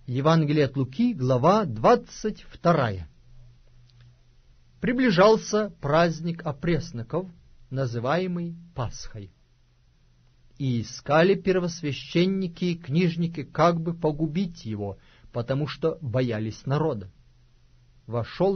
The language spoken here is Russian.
Евангелие от Луки, глава 22. Приближался праздник опресноков, называемый Пасхой. И искали первосвященники и книжники, как бы погубить его, потому что боялись народа. Вошел